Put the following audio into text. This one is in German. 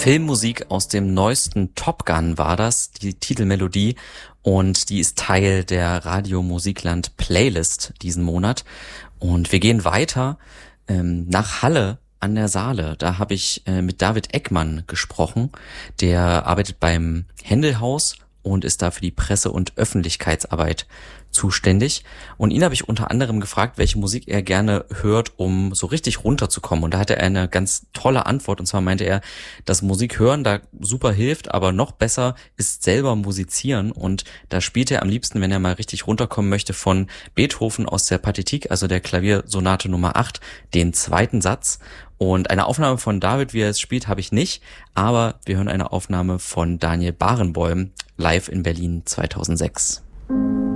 Filmmusik aus dem neuesten Top Gun war das, die Titelmelodie, und die ist Teil der Radio Musikland Playlist diesen Monat. Und wir gehen weiter nach Halle an der Saale. Da habe ich mit David Eckmann gesprochen. Der arbeitet beim Händelhaus und ist da für die Presse- und Öffentlichkeitsarbeit zuständig. Und ihn habe ich unter anderem gefragt, welche Musik er gerne hört, um so richtig runterzukommen. Und da hatte er eine ganz tolle Antwort. Und zwar meinte er, dass Musik hören da super hilft, aber noch besser ist selber musizieren. Und da spielt er am liebsten, wenn er mal richtig runterkommen möchte, von Beethoven aus der Pathetik, also der Klaviersonate Nummer 8, den zweiten Satz. Und eine Aufnahme von David, wie er es spielt, habe ich nicht. Aber wir hören eine Aufnahme von Daniel Barenboim live in Berlin 2006.